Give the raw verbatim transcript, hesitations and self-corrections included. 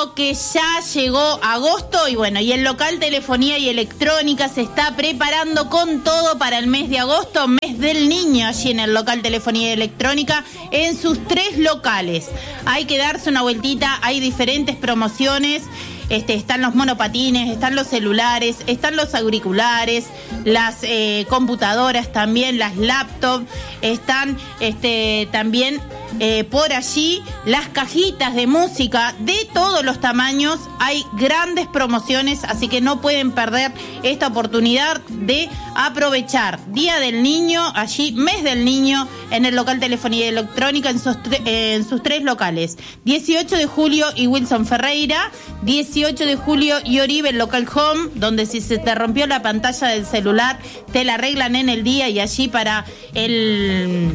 junio, que ya llegó agosto y bueno, y el local Telefonía y Electrónica se está preparando con todo para el mes de agosto, mes del niño, allí en el local Telefonía y Electrónica, en sus tres locales. Hay que darse una vueltita, hay diferentes promociones. Este, están los monopatines, están los celulares, están los auriculares, las eh, computadoras también, las laptops, están este, también eh, por allí las cajitas de música de todos los tamaños. Hay grandes promociones, así que no pueden perder esta oportunidad de aprovechar Día del Niño, allí mes del niño, en el local Telefonía Electrónica, en sus, tre- eh, en sus tres locales, dieciocho de julio y Wilson Ferreira, dieciocho de julio y Oribe, el local Home, donde si se te rompió la pantalla del celular te la arreglan en el día, y allí para el